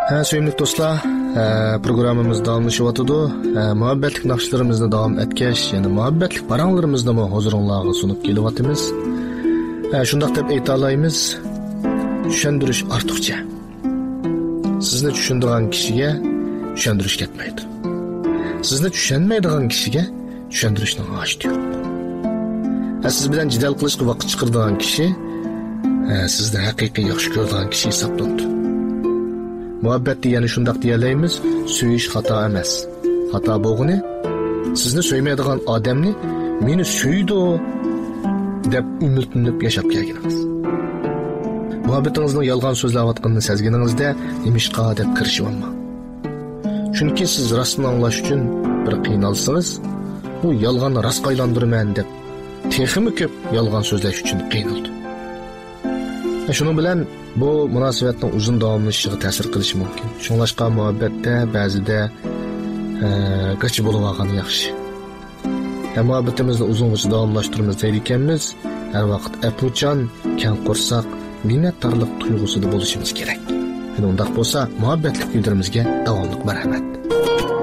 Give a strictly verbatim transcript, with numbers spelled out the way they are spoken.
Ha, sevimli dostlar, programımız davamlaşıvatıdı. Muhabbetlik nakşlarımızda davam etkeş, yani muhabbetlik paranlarımızda mı huzurunlarga sunup gelivatimiz. Şundaq dep aytalaymiz, düşündürüş artıqça. Sizni düşündüren kişiye düşündürüş ketmeydi. Sizni düşünmeydiğin kişiye düşündürüşün ağaçtı yok. Siz bilen cidal kılışkı vakit çıkırdığın kişi, sizni haqiqiy yaxshi ko'radigan kishi hisoblanadi. Muhabbet degani shundaq deyaleymiz, söyish xato emas. Xato bo'lg'ini sizni söymaydigan odamni meni suydi deb umidlanib yashab kelganingiz. Muhabbetingizning yolg'on so'zlayotganini sezganingizda nimishqa deb kirishib olmang. Chunki siz rostni anglash uchun bir qiynalsangiz, bu yolg'onni rostga aylantiraman deb texmi ko'p yolg'on so'zlash uchun qiynaldi. Şunun bilen bu münasebetinin uzun davamlılığına ta'sir qilishi mumkin. Şunlaşqa muhabbetde ba'zida qachi bo'lib olgani yaxshi. Muhabbetimizni uzun vaqt davomlashtiramiz deydiganmiz, har vaqt apuchan, kang qo'rsoq, minnatdorlik tuyg'usida bo'lishimiz kerak. Undaq bo'lsa, muhabbetlik yo'llarimizga davomli marhamat.